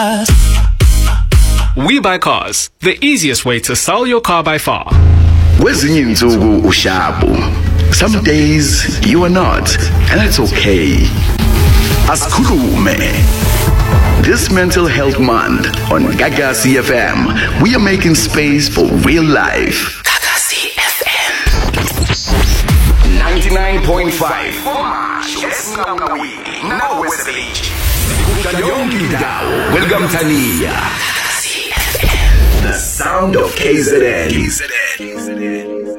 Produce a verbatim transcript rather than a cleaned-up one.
We Buy Cars, the easiest way to sell your car by far. Kwezinye insuku ushabu. Some days you are not, and it's okay. Asikhulume. This Mental Health Month on Gagasi F M, we are making space for real life. Gagasi F M ninety-nine point five. Welcome Tania. The sound of K Z N.